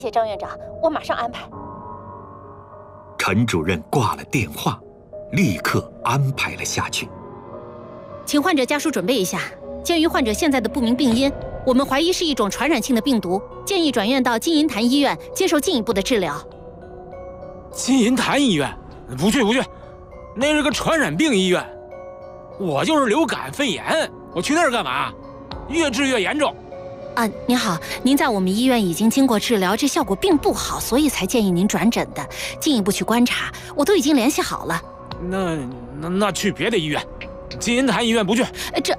谢张院长，我马上安排。 陈主任挂了电话，立刻安排了下去。 请患者家属准备一下。鉴于患者现在的不明病因，我们怀疑是一种传染性的病毒，建议转院到金银潭医院接受进一步的治疗。 金银潭医院？不去，那是个传染病医院。我就是流感、肺炎，我去那儿干嘛？越治越严重。 您好，您在我们医院已经经过治疗，这效果并不好，所以才建议您转诊的，进一步去观察。我都已经联系好了。 那去别的医院，金银潭医院不去。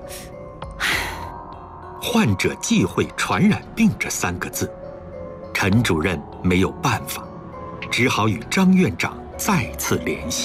患者忌讳传染病这3个字，陈主任没有办法，只好与张院长再次联系。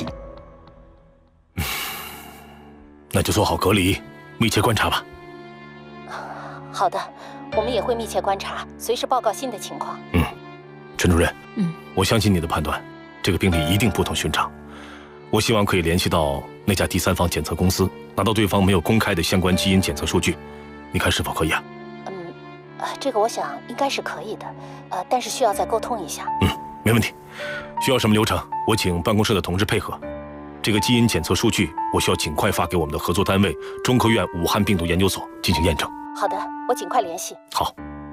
那就做好隔离，密切观察吧。 好的，我们也会密切观察，随时报告新的情况。 陈主任，我相信你的判断，这个病例一定不同寻常。我希望可以联系到那家第三方检测公司，拿到对方没有公开的相关基因检测数据，你看是否可以啊？ 这个我想应该是可以的，但是需要再沟通一下。 没问题。需要什么流程，我请办公室的同志配合。这个基因检测数据，我需要尽快发给我们的合作单位中科院武汉病毒研究所进行验证。 好的，我尽快联系。 好。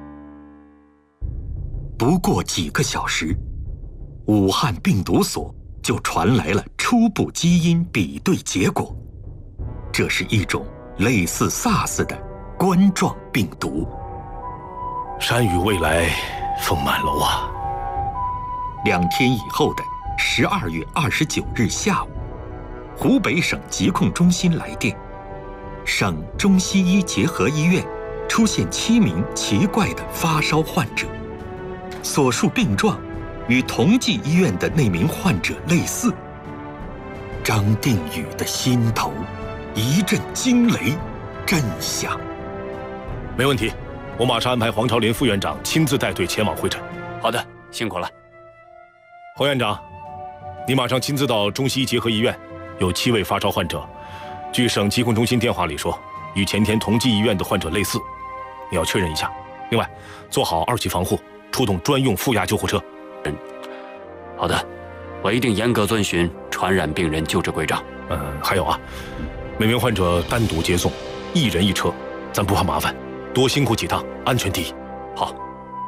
不过几个小时，武汉病毒所就传来了初步基因比对结果，这是一种类似 SARS 的冠状病毒。 山雨未来风满楼啊 ！2天以后的12月29日下午，湖北省疾控中心来电，省中西医结合医院出现7名奇怪的发烧患者，所述病状与同济医院的那名患者类似。张定宇的心头一阵惊雷震响。 没问题，我马上安排黄朝林副院长亲自带队前往会诊。 好的，辛苦了。 黄院长，你马上亲自到中西医结合医院，有7位发烧患者，据省疾控中心电话里说，与前天同济医院的患者类似，你要确认一下。另外，做好2级防护，出动专用负压救护车。 好的，我一定严格遵循传染病人救治规章。 还有啊，每名患者单独接送，1人1车，咱不怕麻烦，多辛苦几趟，安全第一。 好。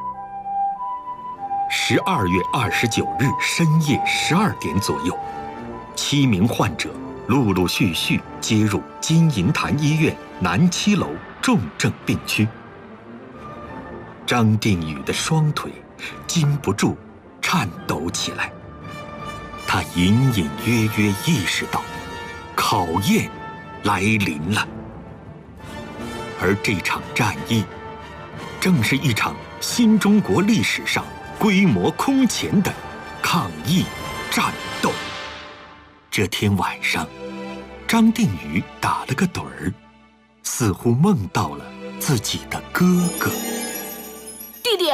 12月29日深夜12点左右，7名患者陆陆续续接入金银潭医院南7楼重症病区。张定宇的双腿禁不住颤抖起来，他隐隐约约意识到，考验来临了。而这场战役，正是一场新中国历史上规模空前的抗疫战斗。这天晚上，张定宇打了个盹儿，似乎梦到了自己的哥哥。 弟弟。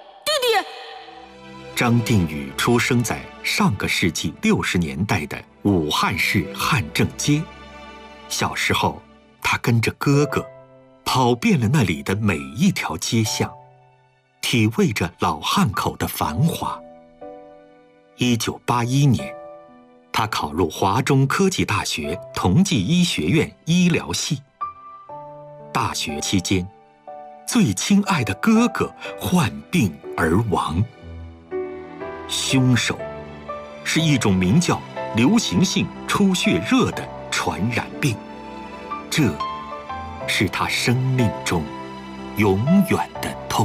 张定宇出生在上个世纪60年代的武汉市汉正街。小时候，他跟着哥哥跑遍了那里的每一条街巷，体味着老汉口的繁华。1981年，他考入华中科技大学同济医学院医疗系。大学期间，最亲爱的哥哥患病而亡。凶手是一种名叫流行性出血热的传染病，这是他生命中永远的痛。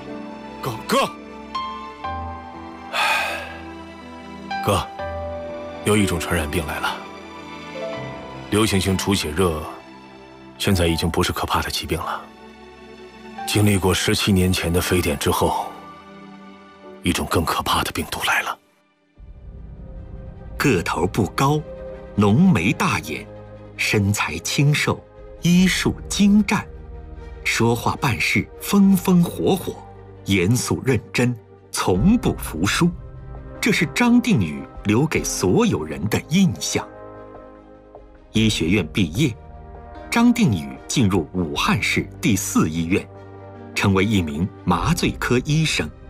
哥，有一种传染病来了。流行性出血热现在已经不是可怕的疾病了。经历过17年前的非典之后，一种更可怕的病毒来了。 个头不高，浓眉大眼，身材清瘦，医术精湛，说话办事风风火火，严肃认真，从不服输。这是张定宇留给所有人的印象。医学院毕业，张定宇进入武汉市第4医院，成为一名麻醉科医生。